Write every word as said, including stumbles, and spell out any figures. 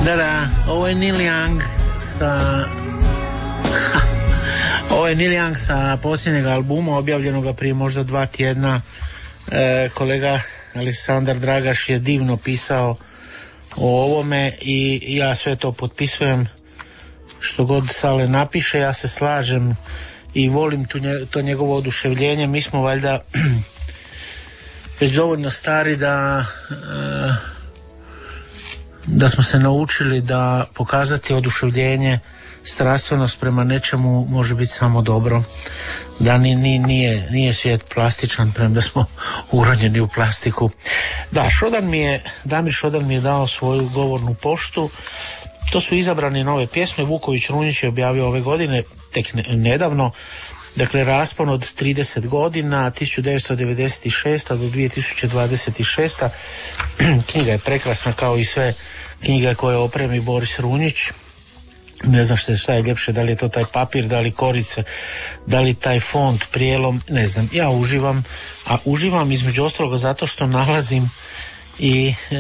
Da, da, ovo je Neil Young sa ovo je Neil Young sa posljednjeg albuma objavljenoga prije možda dva tjedna. e, kolega Aleksandar Dragaš je divno pisao o ovome i ja sve to potpisujem, što god Sale napiše. Ja se slažem i volim tu nje, to njegovo oduševljenje. Mi smo valjda već dovoljno stari da e, da smo se naučili da pokazati oduševljenje, strastvenost prema nečemu može biti samo dobro, da ni, ni, nije, nije svijet plastičan, premda smo uronjeni u plastiku. Da, Šodan mi je, Damir Šodan mi je dao svoju govornu poštu. To su izabrane nove pjesme. Vuković Runjić je objavio ove godine, tek ne, nedavno, dakle raspon od trideset godina, tisuću devetsto devedeset šesta do dvije tisuće dvadeset šesta. Knjiga je prekrasna kao i sve knjige koje opremi Boris Runjić. Ne znam što, šta je ljepše, da li je to taj papir, da li korice, da li taj font, prijelom, ne znam. Ja uživam, a uživam između ostaloga zato što nalazim i